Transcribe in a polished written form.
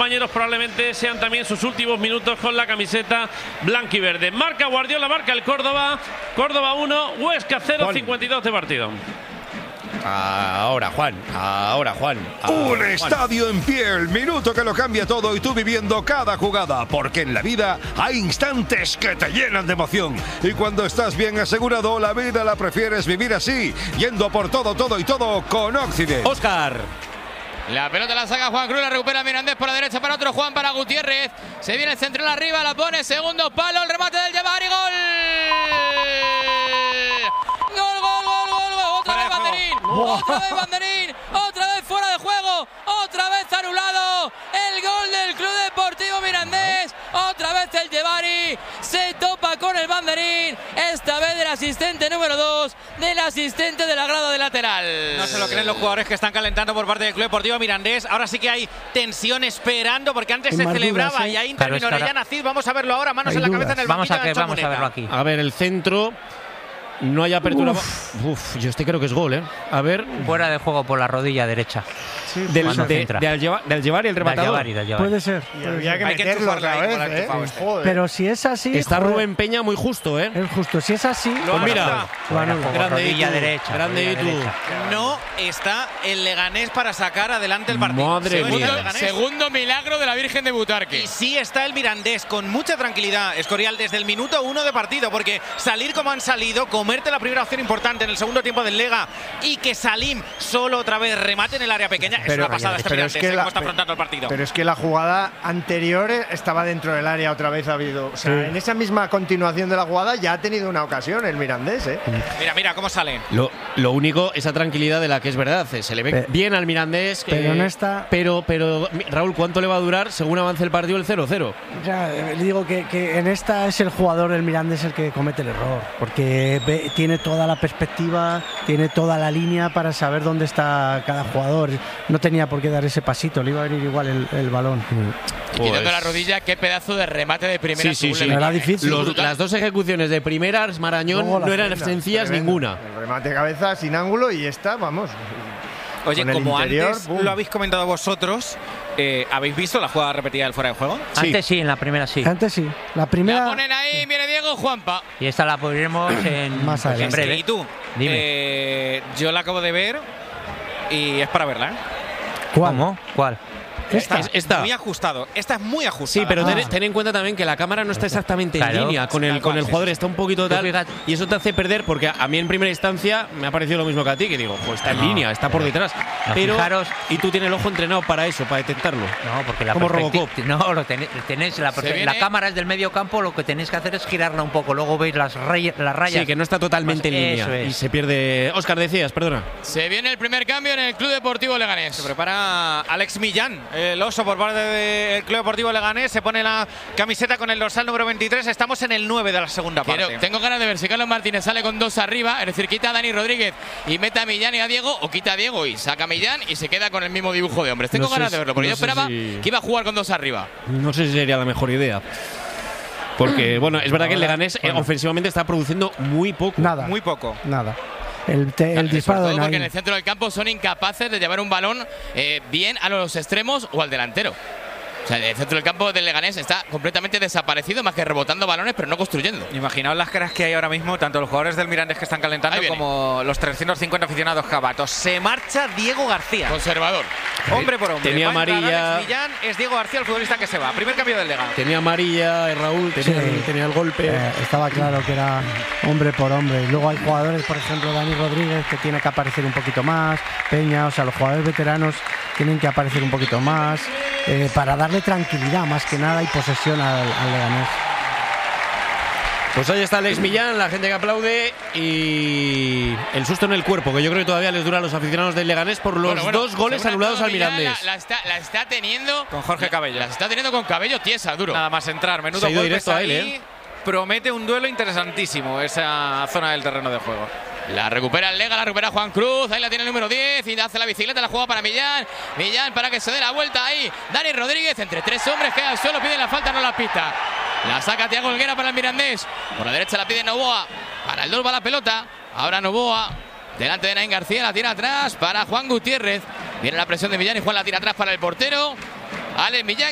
compañeros probablemente sean también sus últimos minutos con la camiseta blanquiverde. Marca Guardiola, marca el Córdoba. Córdoba 1, Huesca 0, 52 de partido. Ahora, Juan. Un estadio en pie, el minuto que lo cambia todo y tú viviendo cada jugada, porque en la vida hay instantes que te llenan de emoción. Y cuando estás bien asegurado, la vida la prefieres vivir así, yendo por todo con Occident. Óscar. La pelota la saca Juan Cruz, la recupera Mirandés por la derecha para otro Juan, para Gutiérrez. Se viene el central arriba, la pone, segundo palo, el remate del Llevar y gol. Otra vez Banderín, otra vez fuera de juego, otra vez anulado el gol del Club Deportivo Mirandés, otra vez el Llevari se topa con el Banderín, esta vez del asistente número 2, del asistente de la grada de lateral. No se lo creen los jugadores que están calentando por parte del Club Deportivo Mirandés. Ahora sí que hay tensión esperando, porque antes se celebraba dudas, y ahí intervino Orellana Cid. Vamos a verlo ahora, manos en la cabeza en el banquillo de Vamos a verlo aquí. A ver, el centro. No hay apertura. Yo creo que es gol, ¿eh? A ver. Fuera de juego por la rodilla derecha. Sí, del Llevar y el rematador. Puede ser. Había que meterlo otra vez, Pero si es así. Está Rubén Peña muy justo, ¿eh? Es justo. Si es así. Pues mira. Rodilla derecha. Grande Itu. No está el Leganés para sacar adelante el partido. Madre mía. Segundo milagro de la Virgen de Butarque. Y sí está el Mirandés con mucha tranquilidad, Escorial, desde el minuto 1 de partido, porque salir como han salido, comerte la primera opción importante en el segundo tiempo del Lega y que Salim solo otra vez remate en el área pequeña, es una pasada este Mirandés, cómo está afrontando el partido. Pero es que la jugada anterior estaba dentro del área otra vez, ha habido. O sea, en esa misma continuación de la jugada ya ha tenido una ocasión el Mirandés, ¿eh? Mira cómo sale. Lo único, esa tranquilidad de la que es verdad, se le ve bien al Mirandés. Pero no está. Pero, Raúl, ¿cuánto le va a durar según avance el partido el 0-0? Ya, le digo que en esta es el jugador del Mirandés el que comete el error, porque tiene toda la perspectiva, tiene toda la línea para saber dónde está cada jugador. No tenía por qué dar ese pasito, le iba a venir igual el balón. Quitando la rodilla, qué pedazo de remate de primera. Sí. Era difícil. Las dos ejecuciones de primeras, Marañón, no eran sencillas ninguna. El remate de cabeza sin ángulo y esta, vamos. Oye, como antes lo habéis comentado vosotros, ¿habéis visto la jugada repetida del fuera de juego? Sí. Antes sí, en la primera sí. Antes sí. La primera. La ponen ahí, viene Diego, Juanpa. Y esta la pondremos en más adelante. En breve. ¿Y tú? Dime. Yo la acabo de ver y es para verla, ¿eh? ¿Cómo? ¿Cuál? Esta. Muy ajustado. Esta es muy ajustada. Sí, pero ten en cuenta también que la cámara no está exactamente en línea con el jugador, está un poquito tal, y eso te hace perder, porque a mí en primera instancia me ha parecido lo mismo que a ti, que digo, pues está en línea, está por detrás. Pero fijaros, y tú tienes el ojo entrenado para eso, para detectarlo. No, porque la como Robocop. No, la cámara es del medio campo, lo que tenéis que hacer es girarla un poco, luego veis las rayas. Sí, que no está totalmente en línea y se pierde. Óscar, decías, perdona. Se viene el primer cambio en el Club Deportivo Leganés. Se prepara Alex Millán, el oso por parte del Club Deportivo Leganés, se pone la camiseta con el dorsal número 23, estamos en el 9 de la segunda parte. Tengo ganas de ver si Carlos Martínez sale con dos arriba, es decir, quita a Dani Rodríguez y mete a Millán y a Diego, o quita a Diego y saca a Millán y se queda con el mismo dibujo de hombres. Tengo ganas de verlo, porque yo esperaba que iba a jugar con dos arriba. No sé si sería la mejor idea. Porque, bueno, es verdad que el Leganés ofensivamente está produciendo muy poco. Nada. Muy poco. Nada. El disparo de porque en el centro del campo son incapaces de llevar un balón bien a los extremos o al delantero. O sea, el centro del campo del Leganés está completamente desaparecido, más que rebotando balones, pero no construyendo. Imaginaos las caras que hay ahora mismo, tanto los jugadores del Mirandés que están calentando como los 350 aficionados jabatos. Se marcha Diego García. Conservador. Hombre por hombre. Tenía amarilla. Alex Millán, es Diego García el futbolista que se va. Primer cambio del Lega. Tenía amarilla, Raúl, tenía el golpe. Estaba claro que era hombre por hombre. Y luego hay jugadores, por ejemplo, Dani Rodríguez, que tiene que aparecer un poquito más. Peña, o sea, los jugadores veteranos tienen que aparecer un poquito más para darle tranquilidad más que nada y posesión al Leganés. Pues ahí está Alex Millán, la gente que aplaude y el susto en el cuerpo, que yo creo que todavía les dura a los aficionados del Leganés por los dos goles anulados al Mirandés. La está teniendo con Jorge Cabello. La está teniendo con Cabello tiesa, duro. Nada más entrar, menudo golpe directo a él, Promete un duelo interesantísimo esa zona del terreno de juego. La recupera el Lega, la recupera Juan Cruz. Ahí la tiene el número 10 y hace la bicicleta, la juega para Millán. Millán para que se dé la vuelta ahí. Dani Rodríguez entre tres hombres, queda al suelo, pide la falta, no la pita. La saca Thiago Helguera para el Mirandés. Por la derecha la pide Novoa. Para el 2 va la pelota. Ahora Novoa. Delante de Naín García, la tira atrás para Juan Gutiérrez. Viene la presión de Millán y Juan la tira atrás para el portero. Alex Millán.